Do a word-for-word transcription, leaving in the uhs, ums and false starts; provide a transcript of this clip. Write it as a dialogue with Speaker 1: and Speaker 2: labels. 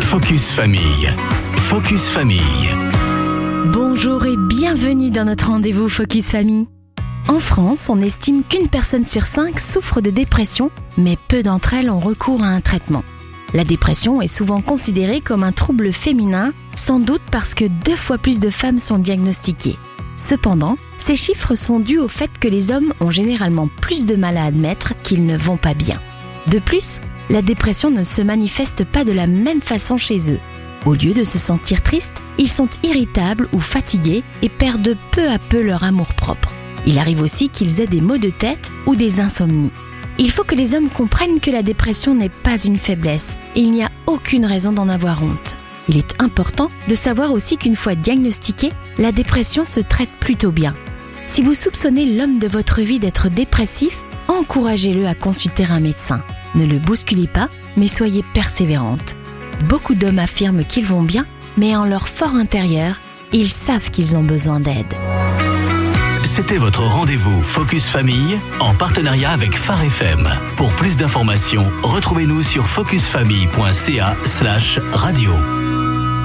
Speaker 1: Focus Famille. Focus Famille.
Speaker 2: Bonjour et bienvenue dans notre rendez-vous Focus Famille. En France, on estime qu'une personne sur cinq souffre de dépression, mais peu d'entre elles ont recours à un traitement. La dépression est souvent considérée comme un trouble féminin, sans doute parce que deux fois plus de femmes sont diagnostiquées. Cependant, ces chiffres sont dus au fait que les hommes ont généralement plus de mal à admettre qu'ils ne vont pas bien. De plus, la dépression ne se manifeste pas de la même façon chez eux. Au lieu de se sentir tristes, ils sont irritables ou fatigués et perdent peu à peu leur amour-propre. Il arrive aussi qu'ils aient des maux de tête ou des insomnies. Il faut que les hommes comprennent que la dépression n'est pas une faiblesse et il n'y a aucune raison d'en avoir honte. Il est important de savoir aussi qu'une fois diagnostiquée, la dépression se traite plutôt bien. Si vous soupçonnez l'homme de votre vie d'être dépressif, encouragez-le à consulter un médecin. Ne le bousculez pas, mais soyez persévérante. Beaucoup d'hommes affirment qu'ils vont bien, mais en leur fort intérieur, ils savent qu'ils ont besoin d'aide.
Speaker 1: C'était votre rendez-vous Focus Famille en partenariat avec Phare F M. Pour plus d'informations, retrouvez-nous sur focusfamille point c a slash radio.